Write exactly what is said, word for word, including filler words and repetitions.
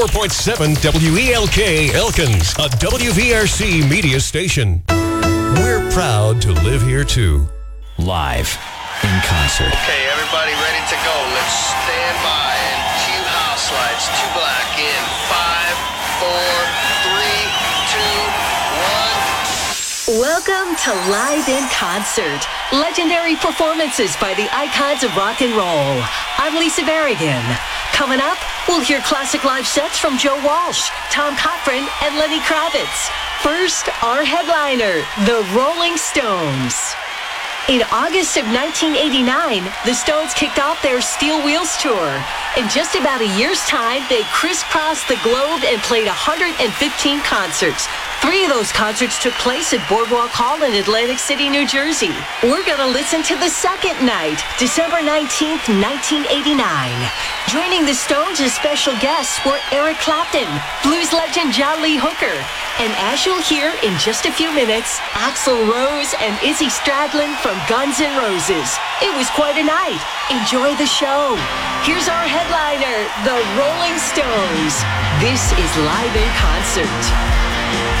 four point seven W E L K Elkins, a W V R C media station. We're proud to live here too. Live in concert. Okay, everybody ready to go. Let's stand by and cue house lights to black in five, four, three, two, one. Welcome to Live in Concert. Legendary performances by the icons of rock and roll. I'm Lisa Berrigan. Coming up, we'll hear classic live sets from Joe Walsh, Tom Cochrane, and Lenny Kravitz. First, our headliner, the Rolling Stones. In August of nineteen eighty-nine, the Stones kicked off their Steel Wheels tour. In just about a year's time, they crisscrossed the globe and played one hundred fifteen concerts. Three of those concerts took place at Boardwalk Hall in Atlantic City, New Jersey. We're going to listen to the second night, December nineteenth, nineteen eighty-nine. Joining the Stones as special guests were Eric Clapton, blues legend John Lee Hooker, and as you'll hear in just a few minutes, Axl Rose and Izzy Stradlin from Guns N' Roses. It was quite a night. Enjoy the show. Here's our headliner, the Rolling Stones. This is Live in Concert.